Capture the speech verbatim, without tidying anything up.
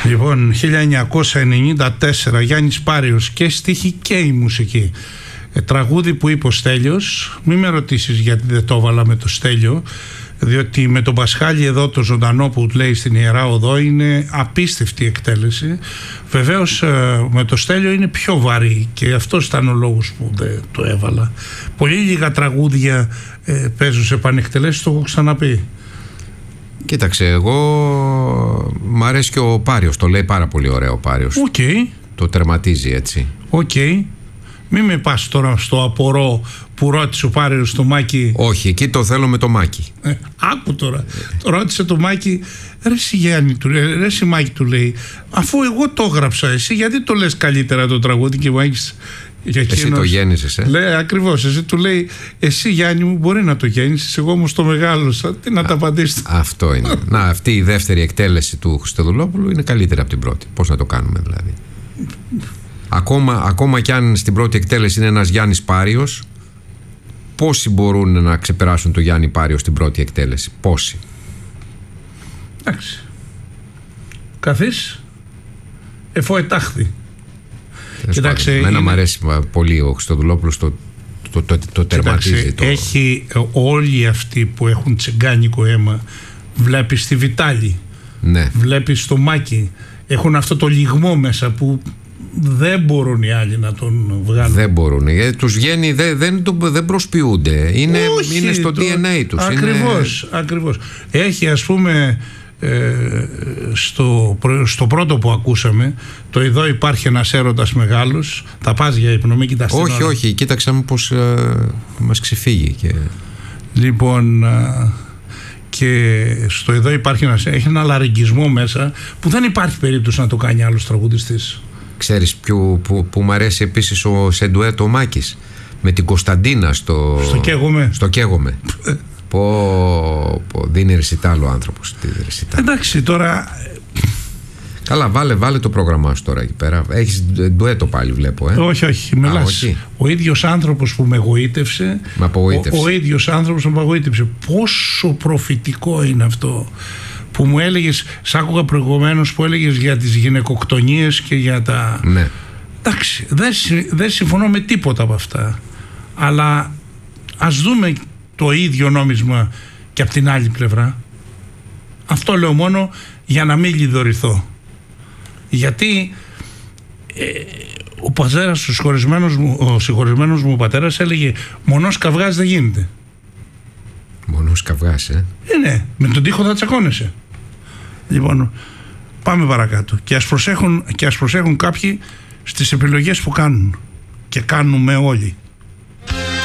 Λοιπόν, χίλια εννιακόσια ενενήντα τέσσερα, Γιάννης Πάριος, και στίχη και η μουσική. Ε, τραγούδι που είπε ο Στέλιος, μην με ρωτήσεις γιατί δεν το έβαλα με το Στέλιο, διότι με τον Πασχάλη εδώ το ζωντανό που λέει στην Ιερά Οδό είναι απίστευτη εκτέλεση. Βεβαίως με το Στέλιο είναι πιο βαρύ και αυτός ήταν ο λόγος που δεν το έβαλα. Πολύ λίγα τραγούδια ε, παίζουν σε πανεκτελέσεις, το έχω ξαναπεί. Κοίταξε, εγώ μ' αρέσει και ο Πάριος, το λέει πάρα πολύ ωραίο ο Πάριος. Okay. Το τερματίζει έτσι. Οκ. Okay. Μην με πας τώρα στο απορώ που ρώτησε ο Πάριος το Μάκη. Όχι, εκεί το θέλω με το Μάκη. Ε, άκου τώρα. Το ρώτησε το Μάκη. Ρε εσύ Γιάννη, του λέει, ρε εσύ Μάκη, του λέει, αφού εγώ το έγραψα, εσύ γιατί το λες καλύτερα το τραγούδι? Και Μάκης, εσύ το γέννησες, ε? Λέει, ακριβώς, εσύ του λέει, εσύ Γιάννη μου μπορεί να το γέννησες, εγώ όμως το μεγάλωσα. Τι να Α, τα απαντήσεις? Αυτό είναι. Να, αυτή η δεύτερη εκτέλεση του Χριστοδουλόπουλου είναι καλύτερη από την πρώτη. Πώς να το κάνουμε δηλαδή? Ακόμα, ακόμα κι αν στην πρώτη εκτέλεση είναι ένας Γιάννης Πάριος, πόσοι μπορούν να ξεπεράσουν το Γιάννη Πάριο στην πρώτη εκτέλεση? Πόσοι? Εντάξει. Καθής εφό ετάχθη. Κοιτάξτε, εμένα είναι... μου αρέσει πολύ ο Χριστοδουλόπουλος, το, το, το, το τερματίζει. Το... Έχει όλοι αυτοί που έχουν τσιγκάνικο αίμα, βλέπεις στη Βιτάλη, ναι, βλέπεις στο Μάκη, έχουν αυτό το λιγμό μέσα που δεν μπορούν οι άλλοι να τον βγάλουν. Δεν μπορούν. Ε, τους βγαίνει, δεν, δεν, δεν προσποιούνται. Είναι, Όχι, είναι στο το, ντι εν έι τους. Ακριβώς, είναι... ακριβώς. Έχει, ας πούμε, ε, στο, στο πρώτο που ακούσαμε, το εδώ υπάρχει ένας έρωτας μεγάλος. Θα πας για ύπνο, μην κοιτάς την ώρα. Όχι, όχι. Κοίταξα μου πως ε, μας ξεφύγει. Και... Λοιπόν... Ε, και στο εδώ υπάρχει ένας, έχει ένα λαρυγγισμό μέσα που δεν υπάρχει περίπτωση να το κάνει άλλος τραγουδιστής. Ξέρεις που, που, που μου αρέσει επίσης ο Σεντουέτο ο Μάκης με την Κωνσταντίνα στο, στο Καίγομαι. Στο Καίγομαι. Πω, πω, δίνει ρεσιτάλ ο άνθρωπος. Εντάξει τώρα. Καλά, βάλε, βάλε το πρόγραμμά σου τώρα εκεί πέρα. Έχεις ντουέτο πάλι, βλέπω. Ε? Όχι, όχι. Μιλάς. Α, όχι. Ο ίδιος άνθρωπος που με εγωίτευσε. Με απογοήτευσε. Ο, ο ίδιος άνθρωπος που με απογοήτευσε. Πόσο προφητικό είναι αυτό που μου έλεγες, σ' άκουγα προηγουμένως που έλεγες για τις γυναικοκτονίες και για τα... Ναι. Εντάξει, δεν, δεν συμφωνώ με τίποτα από αυτά. Αλλά ας δούμε το ίδιο νόμισμα και από την άλλη πλευρά. Αυτό λέω μόνο για να μην λιδωρηθώ. Γιατί ε, ο πατέρας, ο συγχωρισμένος μου, ο συγχωρισμένος μου πατέρας έλεγε μονός καυγάς δεν γίνεται. Μονός καυγάς, ε. Ε, ναι, με τον τοίχο θα τσακώνεσαι. Λοιπόν, πάμε παρακάτω. Και ας προσέχουν, και ας προσέχουν κάποιοι στις επιλογές που κάνουν. Και κάνουμε όλοι.